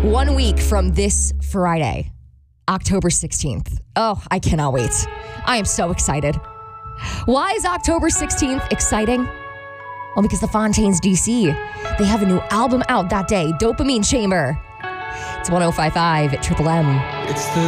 1 week from this Friday, October 16th. Oh, I cannot wait. I am so excited. Why is October 16th exciting? Well, because the Fontaines DC, they have a new album out that day, Dopamine Chamber. It's 105.5 at Triple M. It's the